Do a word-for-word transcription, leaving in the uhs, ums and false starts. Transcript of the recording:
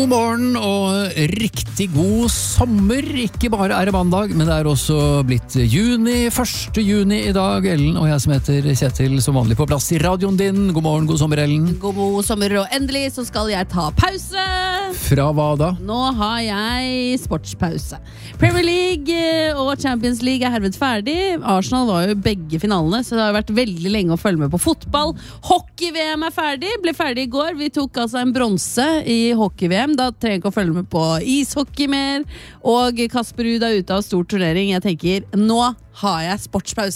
God morgen og riktig god sommer. Ikke bare er det mandag, men det er også blitt juni, første juni i dag. Ellen og jeg som heter Kjetil, som vanlig på plass i radioen din. God morgen, god sommer, Ellen. God sommer, og endelig så skal jeg ta pause. Fra hva da? Nå har jeg sportspause. Premier League og Champions League er herved ferdig. Arsenal var jo begge finalene, så det har vært veldig lenge å følge med på fotball. Hockey-V M er ferdig, ble ferdig i går. Vi tok altså en bronse i hockey-V M. Da trenger jeg ikke å følge med på ishockey mer. Og Kasper Ruud er ute av stor turnering. Jeg tenker, nå har jeg sportspause.